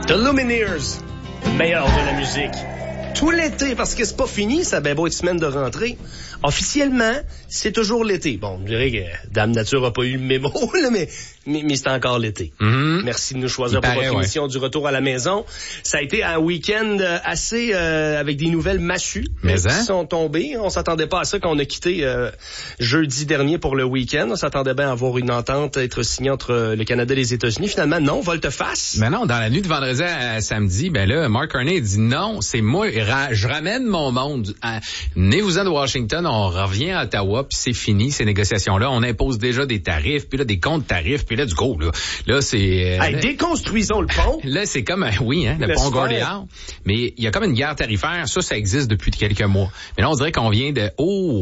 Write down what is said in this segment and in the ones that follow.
The Lumineers, le meilleur de la musique. Tout l'été, parce que c'est pas fini, ça a bien beau être semaine de rentrée. Officiellement, c'est toujours l'été. Bon, je dirais que Dame Nature a pas eu le mémo, là, mais c'est encore l'été. Mm-hmm. Merci de nous choisir pour votre émission du retour à la maison. Ça a été un week-end assez avec des nouvelles massues qui sont tombées. On s'attendait pas à ça quand on a quitté jeudi dernier pour le week-end. On s'attendait bien à avoir une entente être signée entre le Canada et les États-Unis. Finalement, non, volte-face. Mais non, dans la nuit de vendredi à samedi, ben là, Mark Carney dit non, c'est moi, je ramène mon monde. Venez-vous-en de Washington, on revient à Ottawa, puis c'est fini ces négociations-là. On impose déjà des tarifs, puis là des contre-tarifs, puis let's go, là. Là, c'est... déconstruisons le pont. Là, c'est comme, le pont Gordon. Mais il y a comme une guerre tarifaire. Ça existe depuis quelques mois. Mais là, on dirait qu'on vient de...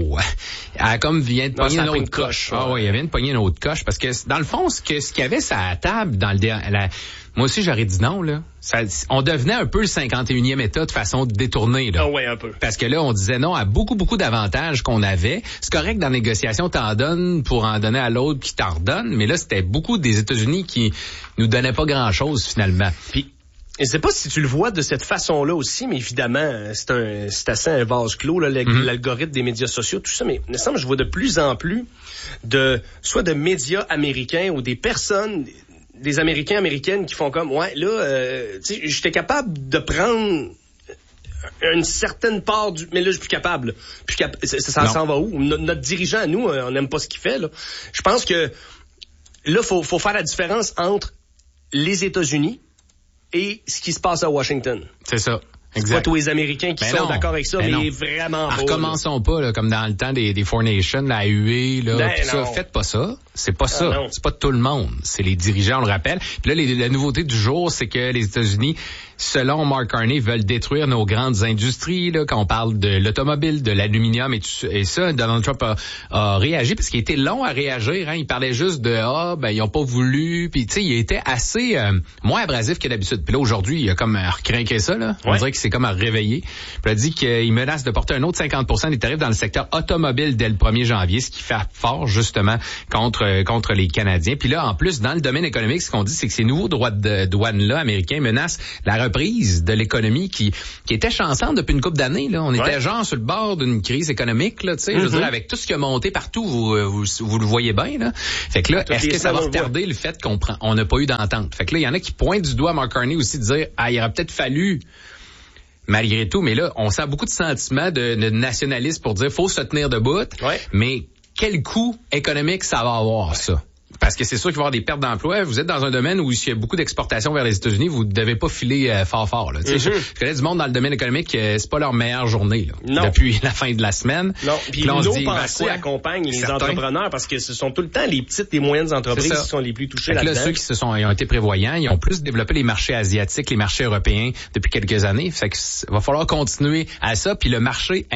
elle vient de pogner une autre coche. Elle vient de pogner une autre coche. Parce que, dans le fond, ce qu'il y avait sur la table dans moi aussi, j'aurais dit non, là. On devenait un peu le 51e État de façon détournée, là. Ah ouais, un peu. Parce que là, on disait non à beaucoup d'avantages qu'on avait. C'est correct, dans la négociation, t'en donnes pour en donner à l'autre qui t'en redonne. Mais là, c'était beaucoup des États-Unis qui nous donnaient pas grand-chose, finalement. Puis, je sais pas si tu le vois de cette façon-là aussi, mais évidemment, c'est assez un vase clos, là, l'algorithme des médias sociaux, tout ça. Mais il me semble que je vois de plus en plus soit de médias américains ou des personnes... des Américains, Américaines qui font comme, tu sais, j'étais capable de prendre une certaine part mais là, je suis plus capable. Ça s'en va où? Notre dirigeant, à nous, on n'aime pas ce qu'il fait, là. Je pense que, là, faut faire la différence entre les États-Unis et ce qui se passe à Washington. C'est ça. C'est pas tous les Américains qui sont d'accord avec ça, mais vraiment pas. Recommençons pas, là, comme dans le temps des Four Nations, la UE, là, tout ça. Faites pas ça. C'est pas ça. C'est pas tout le monde. C'est les dirigeants, on le rappelle. Puis là, la nouveauté du jour, c'est que les États-Unis, selon Mark Carney, veulent détruire nos grandes industries, là, quand on parle de l'automobile, de l'aluminium et ça. Donald Trump a réagi parce qu'il était long à réagir, hein. Il parlait juste de, ils ont pas voulu. Puis, tu sais, il était assez, moins abrasif que d'habitude. Puis là, aujourd'hui, il a comme recrinqué ça, là. On dirait que c'est comme à réveiller. Puis il a dit qu'il menace de porter un autre 50% des tarifs dans le secteur automobile dès le 1er janvier, ce qui fait fort, justement, contre les Canadiens. Puis là, en plus, dans le domaine économique, ce qu'on dit, c'est que ces nouveaux droits de douane-là, américains, menacent la reprise de l'économie qui était chancelante depuis une couple d'années, là. On était genre sur le bord d'une crise économique, là, tu sais, je veux dire, avec tout ce qui a monté partout, vous le voyez bien, là. Fait que là, est-ce que ça va retarder le fait qu'on n'a pas eu d'entente? Fait que là, il y en a qui pointent du doigt à Mark Carney aussi de dire, il aurait peut-être fallu malgré tout, mais là, on sent beaucoup de sentiments de nationalisme pour dire faut se tenir debout, mais quel coût économique ça va avoir, ça? Parce que c'est sûr qu'il va y avoir des pertes d'emplois. Vous êtes dans un domaine où il y a beaucoup d'exportations vers les États-Unis, vous ne devez pas filer fort, là. Je connais du monde dans le domaine économique, c'est pas leur meilleure journée, là, depuis la fin de la semaine. Non, puis nos pensées accompagnent les entrepreneurs parce que ce sont tout le temps les petites et moyennes entreprises qui sont les plus touchées là-dedans. Là, ceux qui ils ont été prévoyants, ils ont plus développé les marchés asiatiques, les marchés européens depuis quelques années. Fait que va falloir continuer à ça. Puis le marché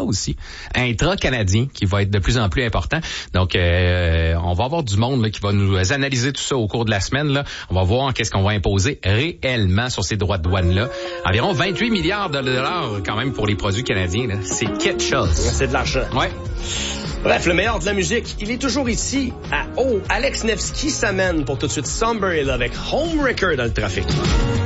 intra-canadien, qui va être de plus en plus important. Donc, on va avoir du monde là, qui va nous analyser tout ça au cours de la semaine. Là. On va voir qu'est-ce qu'on va imposer réellement sur ces droits de douane-là. Environ 28 milliards de dollars quand même pour les produits canadiens. Là. C'est quelque chose. C'est de l'argent. Ouais. Bref, le meilleur de la musique, il est toujours ici à Alex Nevsky s'amène pour tout de suite Somber Hill avec Homewrecker dans le trafic.